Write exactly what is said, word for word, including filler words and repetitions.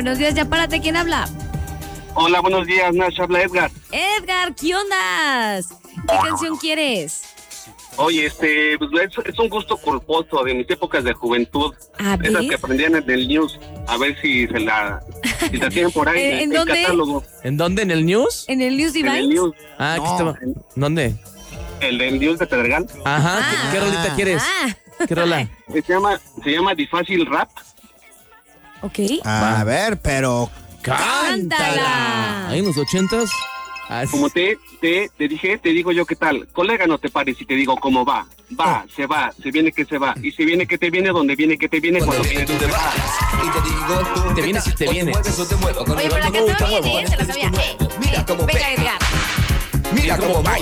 Buenos días, ya párate, ¿quién habla? Hola, buenos días, Nash, habla Edgar. Edgar, ¿qué ondas? ¿Qué canción quieres? Oye, este, pues es, es un gusto culposo de mis épocas de juventud. A ver. Esas que aprendían en el news. A ver si se la, si la tienen por ahí ¿En- en, en el dónde? catálogo. ¿En dónde? ¿En el news? ¿En el News En el Divine? news. Ah, aquí No, estaba. ¿Dónde? El del news de Pedregal. Ajá, Ah. ¿qué, qué rolita quieres? Ah, ¿Qué rola? Se llama, se llama Difácil Rap. ok. A ver, pero Cántala. Ahí en los ochentas. Ah, Como te, te, te dije, te digo yo qué tal. Colega, no te pares y te digo cómo va. Va, se va, se viene que se va. Y se viene que te viene, donde viene que te viene, cuando viene tú te vas. Y te digo tú. Te viene si te o viene. mueves o te muevo. Con Oye, el pero la ritmo canción te bien, muevo. ¿eh? Se la sabía. Mira cómo Venga, pega. Edgar. Mira cómo baila.